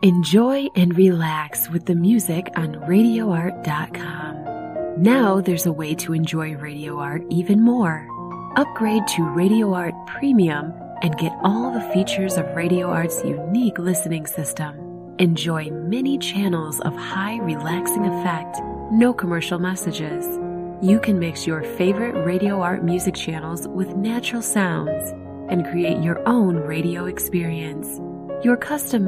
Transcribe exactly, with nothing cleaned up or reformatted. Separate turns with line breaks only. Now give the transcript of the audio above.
Enjoy and relax with the music on radio art dot com. Now there's a way to enjoy Radio Art even more. Upgrade to Radio Art Premium and get all the features of Radio Art's unique listening system. Enjoy many channels of high relaxing effect, no commercial messages. You can mix your favorite Radio Art music channels with natural sounds and create your own radio experience. Your custom